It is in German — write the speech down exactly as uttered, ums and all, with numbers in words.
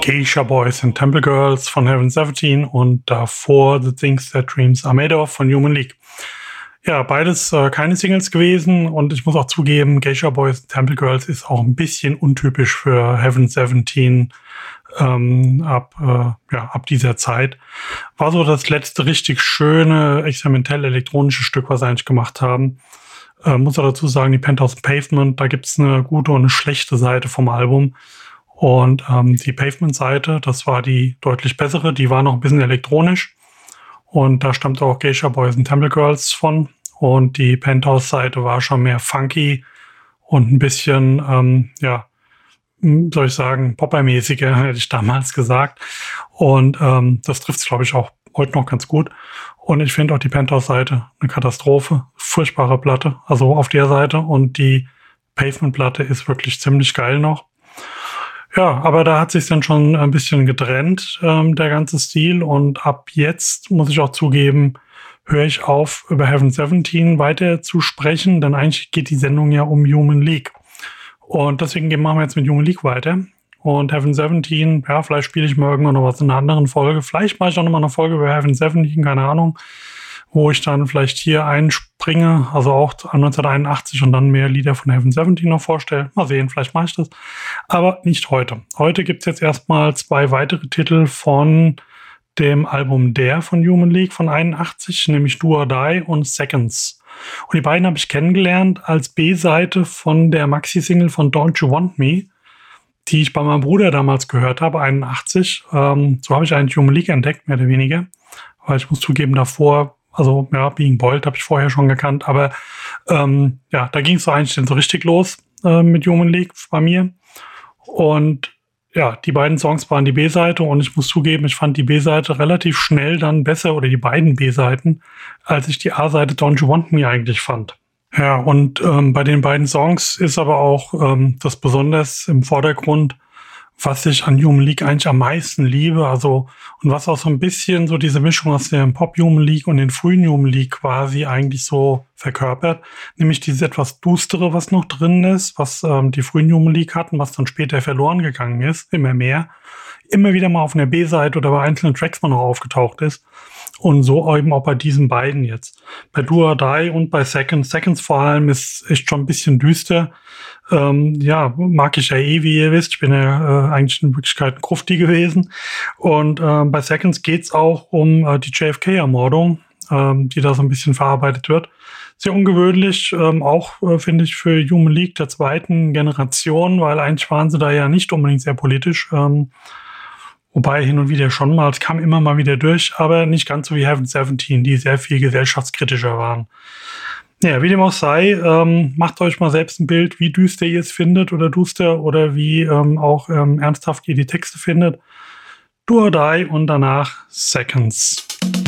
Geisha Boys and Temple Girls von Heaven seventeen und davor The Things That Dreams Are Made Of von Human League. Ja, beides äh, keine Singles gewesen und ich muss auch zugeben, Geisha Boys and Temple Girls ist auch ein bisschen untypisch für Heaven seventeen ähm, ab, äh, ja, ab dieser Zeit. War so das letzte richtig schöne, experimentell elektronische Stück, was sie eigentlich gemacht haben. Äh, muss auch dazu sagen, die Penthouse Pavement, da gibt's eine gute und eine schlechte Seite vom Album. Und ähm, die Pavement-Seite, das war die deutlich bessere, die war noch ein bisschen elektronisch. Und da stammte auch Geisha Boys and Temple Girls von. Und die Penthouse-Seite war schon mehr funky und ein bisschen, ähm, ja, soll ich sagen, Popper-mäßiger, hätte ich damals gesagt. Und ähm, das trifft es, glaube ich, auch heute noch ganz gut. Und ich finde auch die Penthouse-Seite eine Katastrophe. Furchtbare Platte, also auf der Seite. Und die Pavement-Platte ist wirklich ziemlich geil noch. Ja, aber da hat sich dann schon ein bisschen getrennt, ähm, der ganze Stil. Und ab jetzt, muss ich auch zugeben, höre ich auf, über Heaven seventeen weiter zu sprechen, denn eigentlich geht die Sendung ja um Human League. Und deswegen machen wir jetzt mit Human League weiter. Und Heaven seventeen, ja, vielleicht spiele ich mal irgendwann noch was in einer anderen Folge. Vielleicht mache ich auch noch mal eine Folge über Heaven seventeen, keine Ahnung, wo ich dann vielleicht hier einspringe, also auch neunzehnhunderteinundachtzig und dann mehr Lieder von Heaven seventeen noch vorstelle. Mal sehen, vielleicht mache ich das. Aber nicht heute. Heute gibt's jetzt erstmal zwei weitere Titel von dem Album Der von Human League von einundachtzig, nämlich Do or Die und Seconds. Und die beiden habe ich kennengelernt als B-Seite von der Maxi-Single von Don't You Want Me, die ich bei meinem Bruder damals gehört habe, einundachtzig. Ähm, so habe ich eigentlich Human League entdeckt, mehr oder weniger. Weil ich muss zugeben, davor, also ja, Being Bold habe ich vorher schon gekannt, aber ähm, ja, da ging es so eigentlich dann so richtig los äh, mit Human League bei mir. Und ja, die beiden Songs waren die B-Seite und ich muss zugeben, ich fand die B-Seite relativ schnell dann besser, oder die beiden B-Seiten, als ich die A-Seite Don't You Want Me eigentlich fand. Ja, und ähm, bei den beiden Songs ist aber auch ähm, das besonders im Vordergrund, was ich an Human League eigentlich am meisten liebe, also und was auch so ein bisschen so diese Mischung aus dem Pop-Human League und den frühen Human League quasi eigentlich so verkörpert, nämlich dieses etwas Düstere, was noch drin ist, was ähm, die frühen Human League hatten, was dann später verloren gegangen ist, immer mehr, immer wieder mal auf einer B-Seite oder bei einzelnen Tracks mal noch aufgetaucht ist. Und so eben auch bei diesen beiden jetzt. Bei Do or Die und bei Seconds. Seconds vor allem ist echt schon ein bisschen düster. Ähm, ja, mag ich ja eh, wie ihr wisst. Ich bin ja äh, eigentlich in Wirklichkeit ein Grufti gewesen. Und äh, bei Seconds geht's auch um äh, die J F K-Ermordung, ähm, die da so ein bisschen verarbeitet wird. Sehr ungewöhnlich, ähm, auch äh, finde ich für Human League der zweiten Generation, weil eigentlich waren sie da ja nicht unbedingt sehr politisch. Ähm, Wobei hin und wieder schon mal, es kam immer mal wieder durch, aber nicht ganz so wie Heaven seventeen, die sehr viel gesellschaftskritischer waren. Ja, wie dem auch sei, ähm, macht euch mal selbst ein Bild, wie düster ihr es findet oder duster oder wie ähm, auch ähm, ernsthaft ihr die Texte findet. Do or Die und danach Seconds.